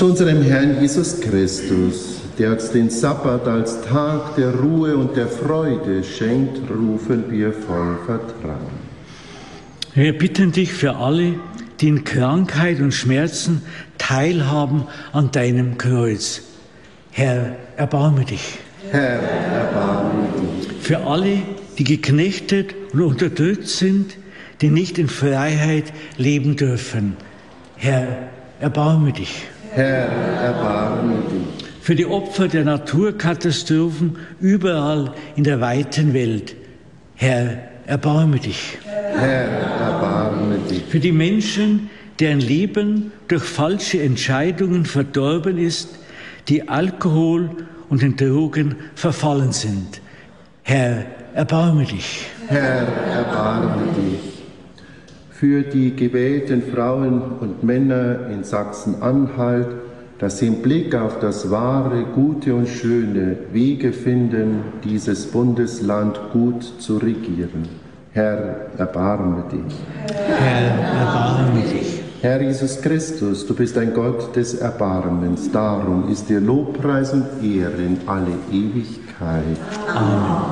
zu unserem Herrn Jesus Christus, der uns den Sabbat als Tag der Ruhe und der Freude schenkt, rufen wir voll Vertrauen. Wir bitten dich für alle, die in Krankheit und Schmerzen teilhaben an deinem Kreuz. Herr, erbarme dich. Herr, erbarme dich. Für alle, die geknechtet und unterdrückt sind, die nicht in Freiheit leben dürfen. Herr, erbarme dich. Herr, erbarme dich. Für die Opfer der Naturkatastrophen überall in der weiten Welt. Herr, erbarme dich. Herr, erbarme dich. Für die Menschen, deren Leben durch falsche Entscheidungen verdorben ist, die Alkohol und den Drogen verfallen sind. Herr, erbarme dich. Herr, erbarme dich. Für die gewählten Frauen und Männer in Sachsen-Anhalt, dass sie im Blick auf das Wahre, Gute und Schöne Wege finden, dieses Bundesland gut zu regieren. Herr, erbarme dich. Herr, erbarme dich. Herr Jesus Christus, du bist ein Gott des Erbarmens. Darum ist dir Lobpreis und Ehre in alle Ewigkeit. Amen.